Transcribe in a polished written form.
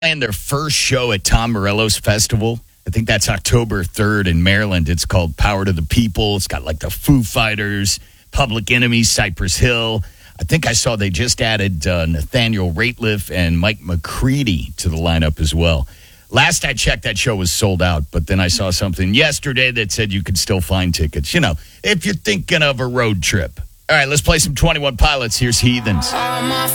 playing their first show at Tom Morello's Festival. I think that's October 3rd in Maryland. It's called Power to the People. It's got like the Foo Fighters, Public Enemy, Cypress Hill. I think I saw they just added Nathaniel Rateliff and Mike McCready to the lineup as well. Last I checked, that show was sold out, but then I saw something yesterday that said you could still find tickets, if you're thinking of a road trip. All right, let's play some 21 Pilots. Here's Heathens.